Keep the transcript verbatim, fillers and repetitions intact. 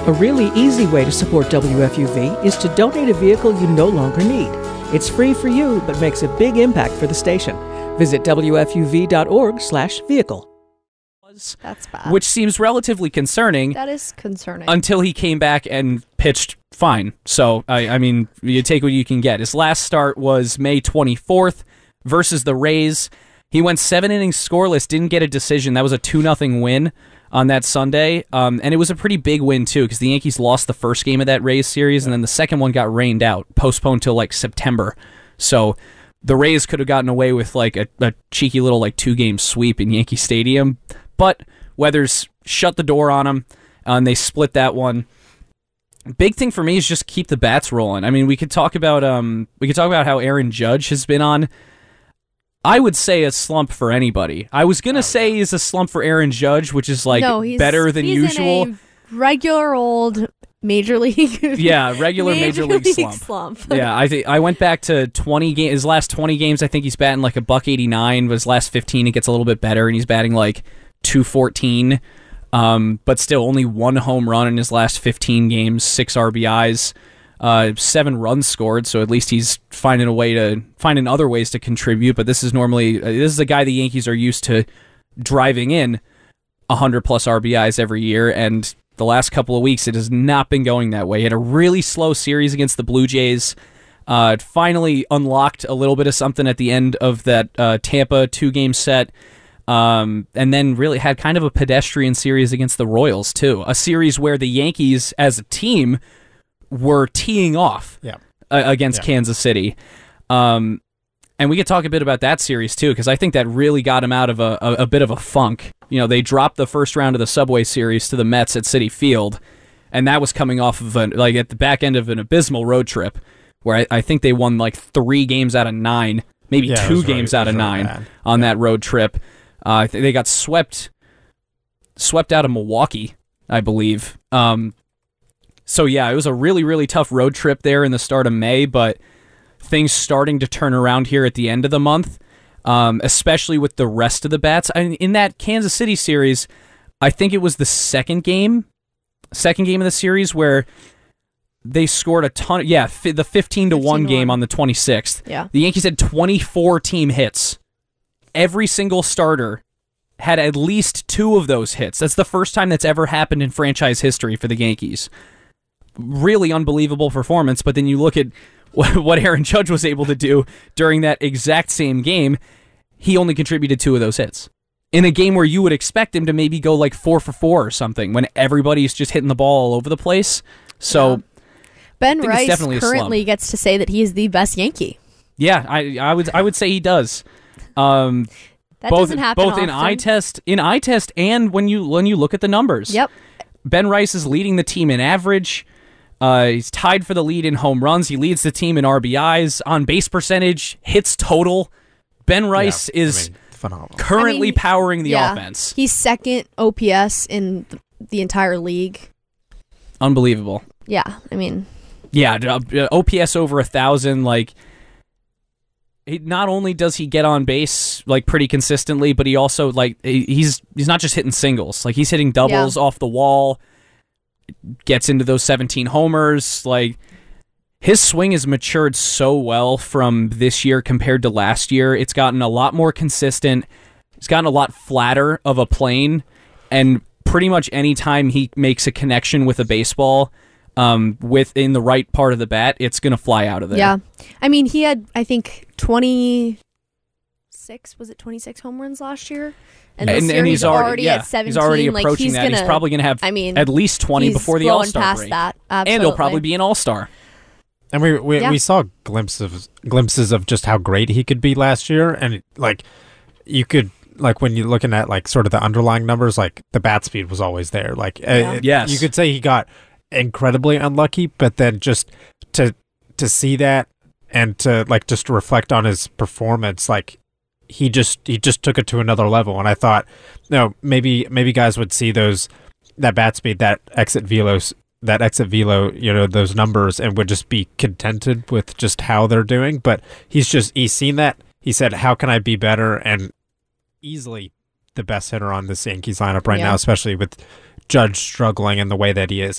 A really easy way to support W F U V is to donate a vehicle you no longer need. It's free for you, but makes a big impact for the station. Visit W F U V dot org slash vehicle. That's bad. Which seems relatively concerning. That is concerning. Until he came back and pitched fine. So, I, I mean, you take what you can get. His last start was May twenty-fourth versus the Rays. He went seven innings scoreless, didn't get a decision. That was a two nothing win on that Sunday. Um, and it was a pretty big win, too, because the Yankees lost the first game of that Rays series, and then the second one got rained out, postponed till, like, September. So the Rays could have gotten away with, like, a, a cheeky little, like, two-game sweep in Yankee Stadium. But Weathers shut the door on him, and they split that one. Big thing for me is just keep the bats rolling. I mean, we could talk about um, we could talk about how Aaron Judge has been on. I would say a slump for anybody. I was gonna oh, say he's a slump for Aaron Judge, which is like no, he's, better than he's usual. In a regular old major league. Yeah, regular major, major league, league slump. slump. Yeah, I think I went back to twenty games. His last twenty games, I think he's batting like a buck eighty nine. But his last fifteen, it gets a little bit better, and he's batting like two fourteen. Um, but still, only one home run in his last fifteen games, six R B Is. Uh, seven runs scored, so at least he's finding a way to finding other ways to contribute. But this is normally uh, this is a guy the Yankees are used to driving in one hundred plus R B Is every year, and the last couple of weeks it has not been going that way. He had a really slow series against the Blue Jays. Uh, it finally unlocked a little bit of something at the end of that uh, Tampa two-game set, um, and then really had kind of a pedestrian series against the Royals too. A series where the Yankees, as a team, were teeing off yeah. uh, against yeah. Kansas City. Um, and we could talk a bit about that series, too, because I think that really got him out of a, a, a bit of a funk. You know, they dropped the first round of the Subway Series to the Mets at Citi Field, and that was coming off of, a, like, at the back end of an abysmal road trip, where I, I think they won, like, three games out of nine, maybe yeah, two games really, out of really nine bad. on yeah. that road trip. Uh, I think they got swept, swept out of Milwaukee, I believe. Um So, yeah, it was a really, really tough road trip there in the start of May, but things starting to turn around here at the end of the month, um, especially with the rest of the bats. I mean, in that Kansas City series, I think it was the second game, second game of the series where they scored a ton. Of, yeah, fi- the fifteen to one game on the twenty-sixth. Yeah. The Yankees had twenty-four team hits. Every single starter had at least two of those hits. That's the first time that's ever happened in franchise history for the Yankees. Really unbelievable performance, but then you look at what Aaron Judge was able to do during that exact same game. He only contributed two of those hits in a game where you would expect him to maybe go like four for four or something when everybody's just hitting the ball all over the place. So yeah. Ben I Rice definitely currently gets to say that he is the best Yankee. Yeah, I, I would I would say he does. Um, that both, doesn't happen both often. in eye test, in eye test, and when you when you look at the numbers. Yep. Ben Rice is leading the team in average. Uh, he's tied for the lead in home runs. He leads the team in R B Is, on base percentage, hits total. Ben Rice yeah, is I mean, phenomenal. currently I mean, powering the yeah, offense. He's second O P S in the, the entire league. Unbelievable. Yeah, I mean, yeah, uh, O P S over a thousand. Like, he, not only does he get on base like pretty consistently, but he also like he's he's not just hitting singles. Like he's hitting doubles yeah. off the wall. Gets into those seventeen homers. Like, his swing has matured so well from this year compared to last year. It's gotten a lot more consistent. It's gotten a lot flatter of a plane, and pretty much any time he makes a connection with a baseball, um, within the right part of the bat, it's gonna fly out of there. Yeah, I mean, he had I think twenty-six. Was it twenty-six home runs last year? And, this and, year and he's, he's already, already yeah, at seventeen. He's already like, approaching he's that. Gonna, he's probably going to have I mean, at least twenty before the All-Star past break. That. And he'll probably be an All-Star. And we we, yeah. we saw glimpses glimpses of just how great he could be last year, and like you could like when you're looking at like sort of the underlying numbers, like the bat speed was always there. Like yeah. uh, yes, you could say he got incredibly unlucky, but then just to to see that and to like just to reflect on his performance, like. He just he just took it to another level, and I thought, you know, maybe maybe guys would see those that bat speed, that exit velos, that exit velo, you know, those numbers, and would just be contented with just how they're doing. But he's just he's seen that. He said, "How can I be better?" And easily the best hitter on this Yankees lineup right yeah. now, especially with Judge struggling in the way that he is.